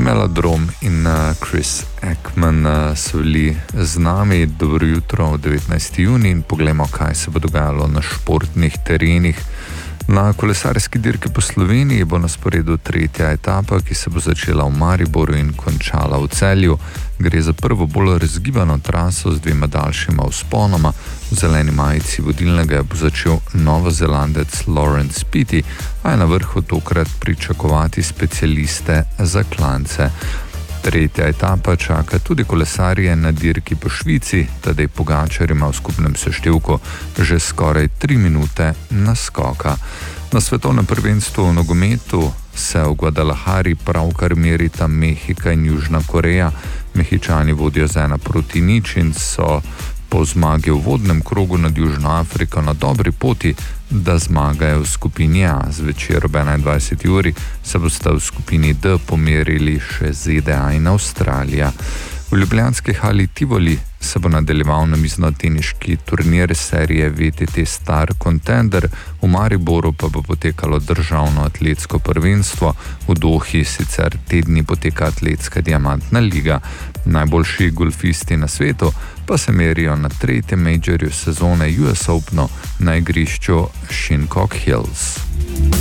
Melodrom in Chris Ekman so bili z nami. Dobro jutro, 19. juni, in poglejmo, kaj se bo dogajalo na športnih terenih. Na kolesarski dirki po Sloveniji bo na sporedu tretja etapa, ki se bo začela v Mariboru in končala v Celju. Gre za prvo bolj razgibano traso z dvema daljšima vzponoma. V zeleni majici vodilnega bo začel novozelandec Lawrence Pitty, a je na vrhu tokrat pričakovati specialiste za klance. Tretja etapa čaka tudi kolesarje na dirki po Švici, Tadej Pogačar ima v skupnem seštevku že skoraj 3 minute naskoka. Na svetovnem prvenstvu v nogometu se v Guadalajari pravkar merita Mehika in Južna Koreja. Mehičani vodijo z 1-0 in so po zmagi v vodnem krogu nad Južno Afriko na dobri poti, da zmagajo v skupini A. Zvečer ob 21. uri se bosta v skupini D pomerili še ZDA in Avstralija. V ljubljanski hali Tivoli se bo nadaljeval namiznoteniški turnir serije VTT Star Contender, v Mariboru pa bo potekalo državno atletsko prvenstvo, v Dohi sicer te dni poteka atletska diamantna liga. Najboljši golfisti na svetu pa se merijo na 3. majorju sezone US Openu na igrišču Shinnecock Hills.